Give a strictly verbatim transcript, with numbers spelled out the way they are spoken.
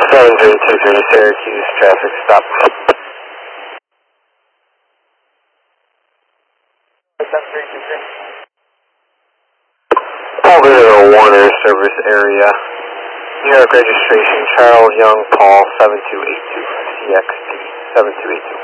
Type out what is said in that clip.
seven three two three Syracuse, traffic stop. seven three two three. Paul visit a Warner service area. New York registration, Charles Young Paul seven two eight two, C X T seven two eight two.